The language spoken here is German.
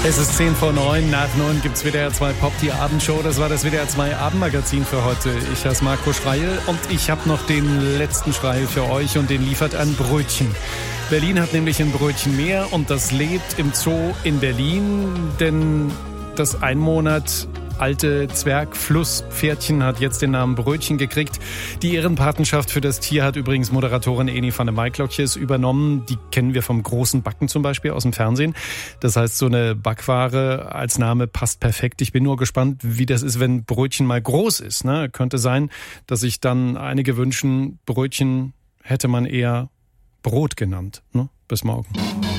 Es ist 10:09, nach 9 gibt's WDR 2 Pop, die Abendshow. Das war das WDR 2 Abendmagazin für heute. Ich heiße Marco Schreil und ich habe noch den letzten Schreil für euch und den liefert ein Brötchen. Berlin hat nämlich ein Brötchen mehr und das lebt im Zoo in Berlin, denn das 1 Monat alte Zwergflusspferdchen hat jetzt den Namen Brötchen gekriegt. Die Ehrenpatenschaft für das Tier hat übrigens Moderatorin Eni van der Maiklokjes übernommen. Die kennen wir vom großen Backen zum Beispiel aus dem Fernsehen. Das heißt, so eine Backware als Name passt perfekt. Ich bin nur gespannt, wie das ist, wenn Brötchen mal groß ist. Ne? Könnte sein, dass sich dann einige wünschen, Brötchen hätte man eher Brot genannt. Ne? Bis morgen.